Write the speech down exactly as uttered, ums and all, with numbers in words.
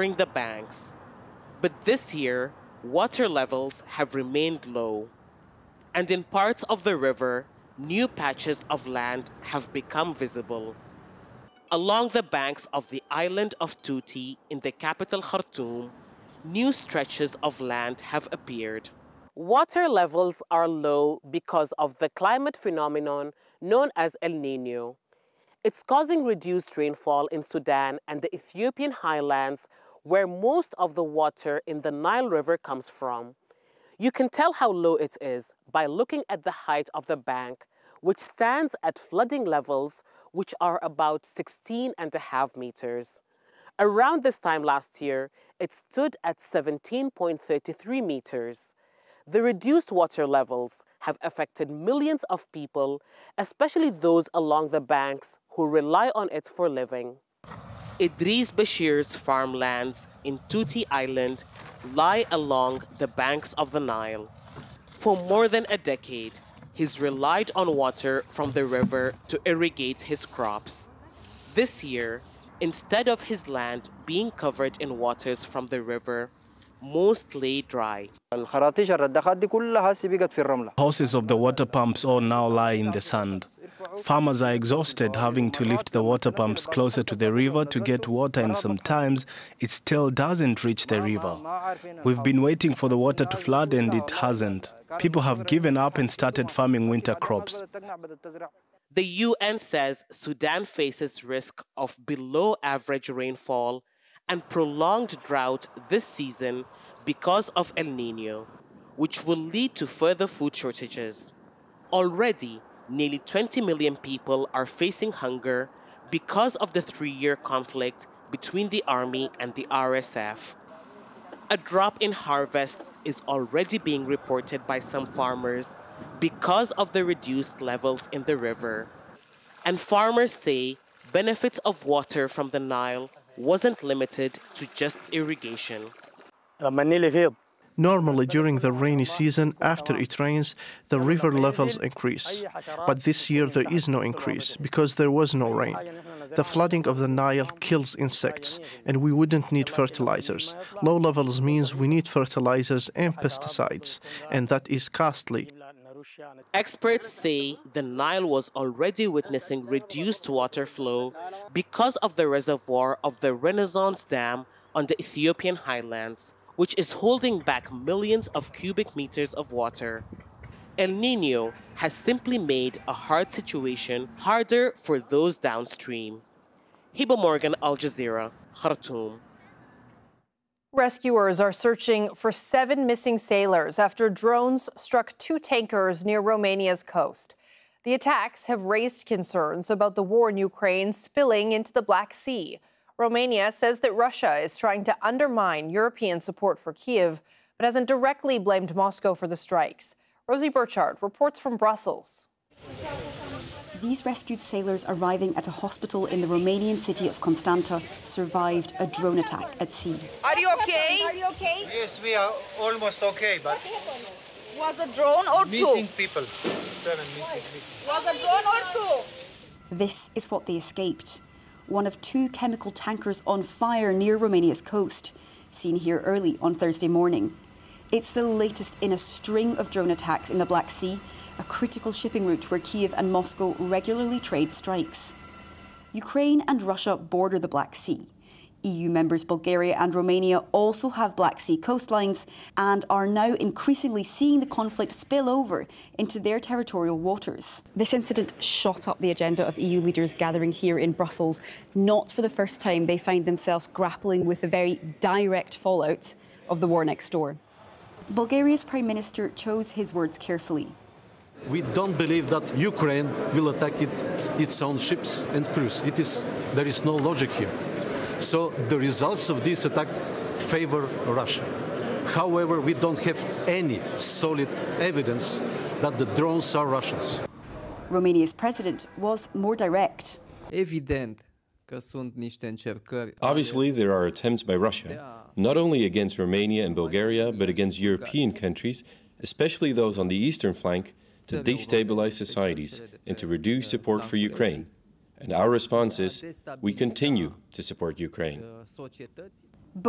covering the banks. But this year, water levels have remained low. And in parts of the river, new patches of land have become visible. Along the banks of the island of Tuti in the capital Khartoum, new stretches of land have appeared. Water levels are low because of the climate phenomenon known as El Niño. It's causing reduced rainfall in Sudan and the Ethiopian highlands, where most of the water in the Nile River comes from. You can tell how low it is by looking at the height of the bank, which stands at flooding levels which are about sixteen and a half meters. Around this time last year, it stood at seventeen point three three meters. The reduced water levels have affected millions of people, especially those along the banks who rely on it for living. Idris Bashir's farmlands in Tuti Island lie along the banks of the Nile. For more than a decade, he's relied on water from the river to irrigate his crops. This year, instead of his land being covered in waters from the river, most lay dry. Hoses of the water pumps all now lie in the sand. Farmers are exhausted having to lift the water pumps closer to the river to get water, and sometimes it still doesn't reach the river. We've been waiting for the water to flood and it hasn't. People have given up and started farming winter crops. The U N says Sudan faces risk of below average rainfall and prolonged drought this season because of El Niño, which will lead to further food shortages. Already, nearly twenty million people are facing hunger because of the three-year conflict between the army and the R S F. A drop in harvests is already being reported by some farmers because of the reduced levels in the river. And farmers say benefits of water from the Nile wasn't limited to just irrigation. Normally, during the rainy season, after it rains, the river levels increase. But this year there is no increase because there was no rain. The flooding of the Nile kills insects, and we wouldn't need fertilizers. Low levels means we need fertilizers and pesticides, and that is costly. Experts say the Nile was already witnessing reduced water flow because of the reservoir of the Renaissance Dam on the Ethiopian highlands, which is holding back millions of cubic meters of water. El Niño has simply made a hard situation harder for those downstream. Hiba Morgan, Al Jazeera, Khartoum. Rescuers are searching for seven missing sailors after drones struck two tankers near Romania's coast. The attacks have raised concerns about the war in Ukraine spilling into the Black Sea. Romania says that Russia is trying to undermine European support for Kyiv, but hasn't directly blamed Moscow for the strikes. Rosie Burchard reports from Brussels. These rescued sailors arriving at a hospital in the Romanian city of Constanta survived a drone attack at sea. Are you okay? Are you okay? Yes, we are almost okay, but... Was a drone or two? Missing people. Seven missing people. Was a drone or two? This is what they escaped. One of two chemical tankers on fire near Romania's coast, seen here early on Thursday morning. It's the latest in a string of drone attacks in the Black Sea, a critical shipping route where Kyiv and Moscow regularly trade strikes. Ukraine and Russia border the Black Sea. E U members Bulgaria and Romania also have Black Sea coastlines and are now increasingly seeing the conflict spill over into their territorial waters. This incident shot up the agenda of E U leaders gathering here in Brussels. Not for the first time, they find themselves grappling with the very direct fallout of the war next door. Bulgaria's Prime Minister chose his words carefully. We don't believe that Ukraine will attack it, its own ships and crews. It is, there is no logic here. So the results of this attack favor Russia. However, we don't have any solid evidence that the drones are Russians. Romania's president was more direct. Evident. Obviously, there are attempts by Russia, not only against Romania and Bulgaria, but against European countries, especially those on the eastern flank, to destabilize societies and to reduce support for Ukraine. And our response is, we continue to support Ukraine.